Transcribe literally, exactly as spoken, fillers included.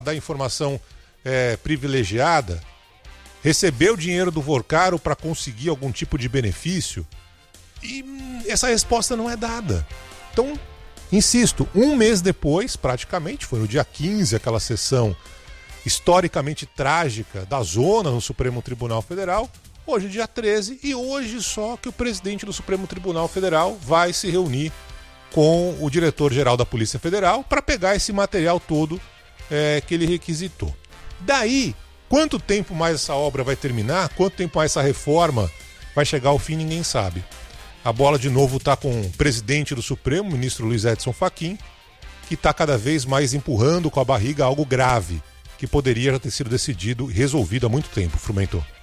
da informação é, privilegiada, recebeu dinheiro do Vorcaro para conseguir algum tipo de benefício? E essa resposta não é dada. Então, insisto, um mês depois, praticamente, foi no dia quinze, aquela sessão historicamente trágica da zona no Supremo Tribunal Federal, hoje dia treze, e hoje só que o presidente do Supremo Tribunal Federal vai se reunir com o diretor-geral da Polícia Federal para pegar esse material todo é, que ele requisitou. Daí, quanto tempo mais essa obra vai terminar, quanto tempo mais essa reforma vai chegar ao fim, ninguém sabe. A bola de novo está com o presidente do Supremo, o ministro Luiz Edson Fachin, que está cada vez mais empurrando com a barriga algo grave, que poderia já ter sido decidido e resolvido há muito tempo, Frumentor.